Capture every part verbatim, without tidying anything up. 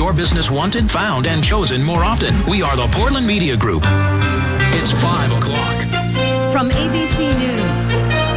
your business wanted, found, and chosen more often. We are the Portland Media Group. It's five o'clock. From A B C News,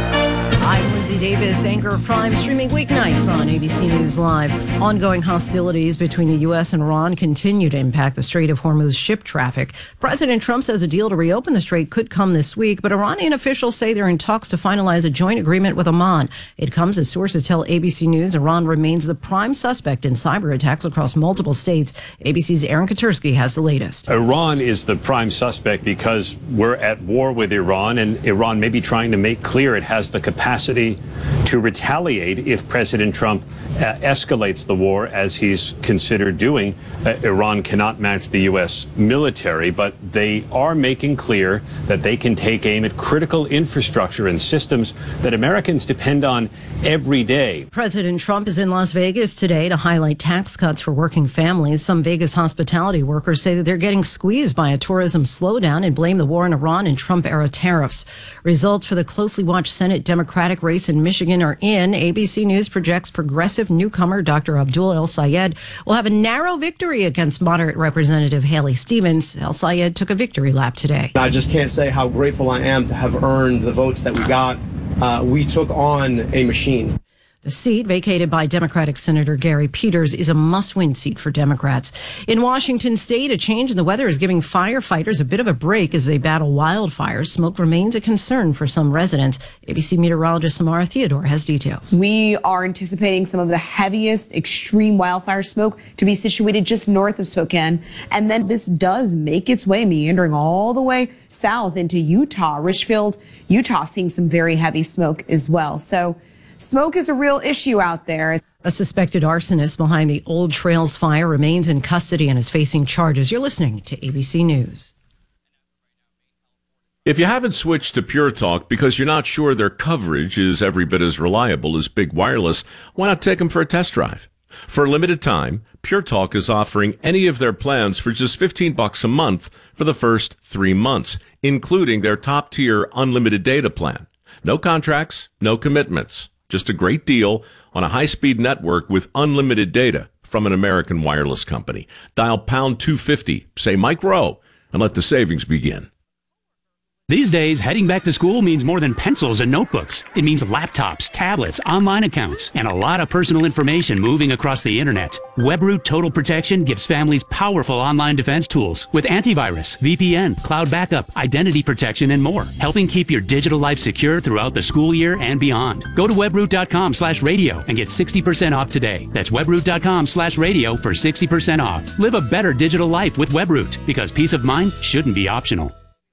I'm Lindsay Davis, anchor of Prime, streaming weeknights on A B C News Live. Ongoing hostilities between the U S and Iran continue to impact the Strait of Hormuz ship traffic. President Trump says a deal to reopen the strait could come this week, but Iranian officials say they're in talks to finalize a joint agreement with Oman. It comes as sources tell A B C News Iran remains the prime suspect in cyber attacks across multiple states. A B C's Aaron Katursky has the latest. Iran is the prime suspect because we're at war with Iran, and Iran may be trying to make clear it has the capacity to retaliate if President Trump uh, escalates the war, as he's considered doing. Uh, Iran cannot match the U S military, but they are making clear that they can take aim at critical infrastructure and systems that Americans depend on every day. President Trump is in Las Vegas today to highlight tax cuts for working families. Some Vegas hospitality workers say that they're getting squeezed by a tourism slowdown and blame the war in Iran and Trump-era tariffs. Results for the closely watched Senate Democratic race in Michigan are in. A B C News projects progressive newcomer Doctor Abdul El-Sayed will have a narrow victory against moderate Representative Haley Stevens. El-Sayed took a victory lap today. I just can't say how grateful I am to have earned the votes that we got. Uh, we took on a machine. The seat, vacated by Democratic Senator Gary Peters, is a must-win seat for Democrats. In Washington state, a change in the weather is giving firefighters a bit of a break as they battle wildfires. Smoke remains a concern for some residents. A B C meteorologist Samara Theodore has details. We are anticipating some of the heaviest extreme wildfire smoke to be situated just north of Spokane. And then this does make its way meandering all the way south into Utah. Richfield, Utah, seeing some very heavy smoke as well. So smoke is a real issue out there. A suspected arsonist behind the Old Trails fire remains in custody and is facing charges. You're listening to A B C News. If you haven't switched to Pure Talk because you're not sure their coverage is every bit as reliable as Big Wireless, why not take them for a test drive? For a limited time, Pure Talk is offering any of their plans for just fifteen bucks a month for the first three months, including their top-tier unlimited data plan. No contracts, no commitments. Just a great deal on a high-speed network with unlimited data from an American wireless company. Dial pound two fifty, say Mike Rowe, and let the savings begin. These days, heading back to school means more than pencils and notebooks. It means laptops, tablets, online accounts, and a lot of personal information moving across the internet. Webroot Total Protection gives families powerful online defense tools with antivirus, V P N, cloud backup, identity protection, and more, helping keep your digital life secure throughout the school year and beyond. Go to webroot.com slash radio and get sixty percent off today. That's webroot.com slash radio for sixty percent off. Live a better digital life with Webroot, because peace of mind shouldn't be optional.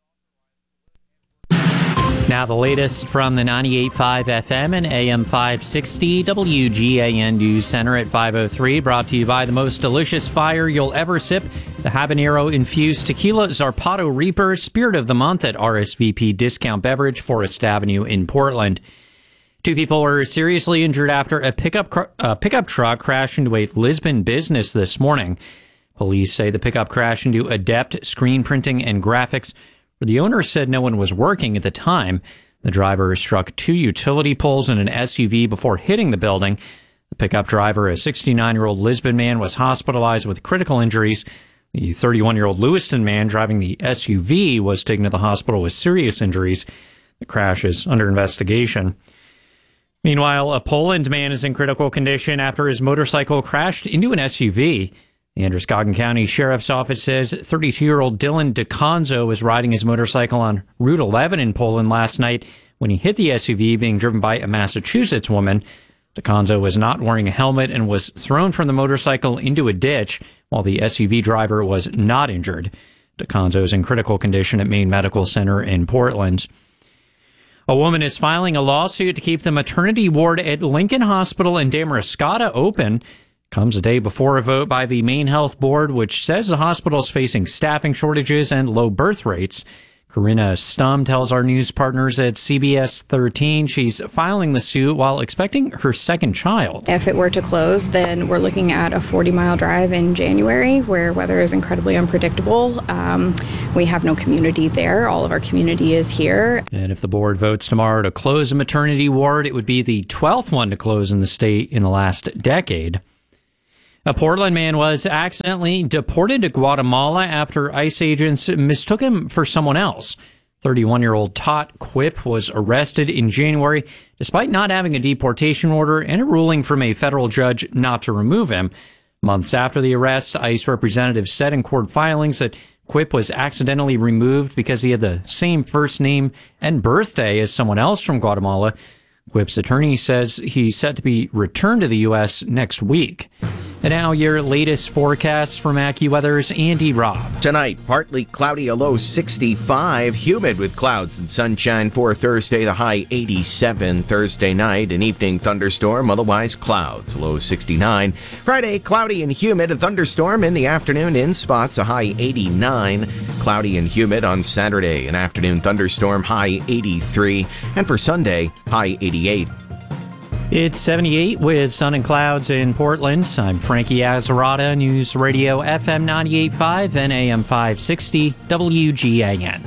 Now the latest from the ninety-eight point five F M and A M five sixty W G A N News Center at five oh three, brought to you by the most delicious fire you'll ever sip, the habanero-infused tequila Zarpato Reaper, Spirit of the Month at R S V P Discount Beverage, Forest Avenue in Portland. Two people were seriously injured after a pickup, cr- uh, pickup truck crashed into a Lisbon business this morning. Police say the pickup crashed into Adept Screen Printing and Graphics. The owner said no one was working at the time. The driver struck two utility poles in an S U V before hitting the building. The pickup driver, a sixty-nine-year-old Lisbon man, was hospitalized with critical injuries. The thirty-one-year-old Lewiston man driving the S U V was taken to the hospital with serious injuries. The crash is under investigation. Meanwhile, a Poland man is in critical condition after his motorcycle crashed into an S U V. The Androscoggin County Sheriff's Office says thirty-two-year-old Dylan DeConzo was riding his motorcycle on Route eleven in Poland last night when he hit the S U V being driven by a Massachusetts woman. DeConzo was not wearing a helmet and was thrown from the motorcycle into a ditch, while the S U V driver was not injured. DeConzo is in critical condition at Maine Medical Center in Portland. A woman is filing a lawsuit to keep the maternity ward at Lincoln Hospital in Damariscotta open. Comes a day before a vote by the Maine Health Board, which says the hospital is facing staffing shortages and low birth rates. Corinna Stum tells our news partners at C B S thirteen she's filing the suit while expecting her second child. If it were to close, then we're looking at a forty-mile drive in January where weather is incredibly unpredictable. Um, we have no community there. All of our community is here. And if the board votes tomorrow to close a maternity ward, it would be the twelfth one to close in the state in the last decade. A Portland man was accidentally deported to Guatemala after ICE agents mistook him for someone else. thirty-one-year-old Tot Quip was arrested in January despite not having a deportation order and a ruling from a federal judge not to remove him. Months after the arrest, ICE representatives said in court filings that Quip was accidentally removed because he had the same first name and birthday as someone else from Guatemala. Quip's attorney says he's set to be returned to the U S next week. And now your latest forecast from AccuWeather's Andy Robb. Tonight, partly cloudy, a low sixty-five. Humid with clouds and sunshine for Thursday, the high eighty-seven. Thursday night, an evening thunderstorm, otherwise clouds, low sixty-nine. Friday, cloudy and humid, a thunderstorm in the afternoon in spots, a high eighty-nine. Cloudy and humid on Saturday, an afternoon thunderstorm, high eighty-three. And for Sunday, high eighty-eight. It's seventy-eight with sun and clouds in Portland. I'm Frankie Azarata, News Radio F M ninety-eight point five and A M five sixty W G A N.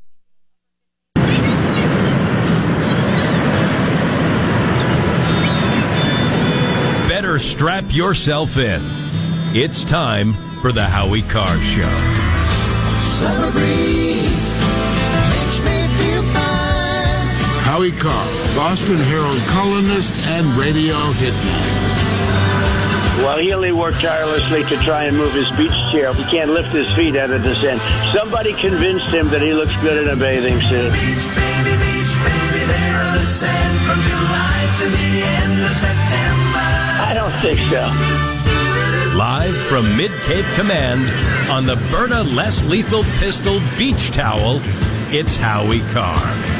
Better strap yourself in. It's time for the Howie Carr Show. Summer breeze makes me feel fine. Howie Carr, Boston Herald columnist and radio hitman. Well, he only worked tirelessly to try and move his beach chair. He can't lift his feet out of descent. Somebody convinced him that he looks good in a bathing suit. Beach, baby, beach, baby, there in the sand from July to the end of September. I don't think so. Live from Mid-Cape Command on the Berta Less Lethal Pistol Beach Towel, it's Howie Carr.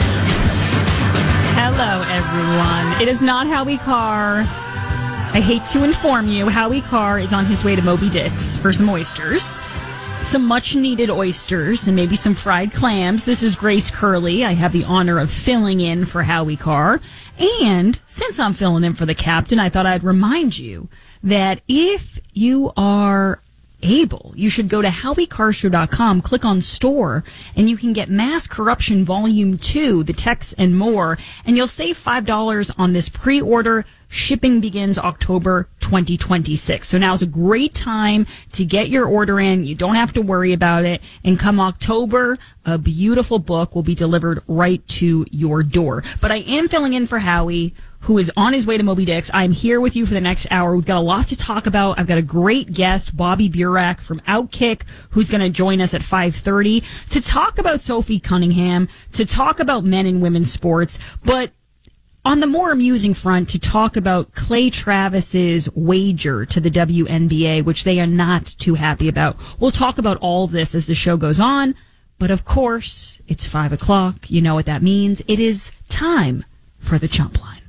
Hello, everyone. It is not Howie Carr. I hate to inform you, Howie Carr is on his way to Moby Dick's for some oysters. Some much-needed oysters and maybe some fried clams. This is Grace Curley. I have the honor of filling in for Howie Carr. And since I'm filling in for the captain, I thought I'd remind you that if you are able, you should go to howie carr show dot com, click on store, and you can get Mass Corruption Volume two, the text and more, and you'll save five dollars on this pre-order. Shipping begins October twenty twenty-six. So now is a great time to get your order in. You don't have to worry about it. And come October, a beautiful book will be delivered right to your door. But I am filling in for Howie, who is on his way to Moby Dick's. I'm here with you for the next hour. We've got a lot to talk about. I've got a great guest, Bobby Burak from Outkick, who's going to join us at five thirty to talk about Sophie Cunningham, to talk about men and women's sports, but on the more amusing front, to talk about Clay Travis's wager to the W N B A, which they are not too happy about. We'll talk about all of this as the show goes on. But of course, it's five o'clock. You know what that means. It is time for the Chump Line.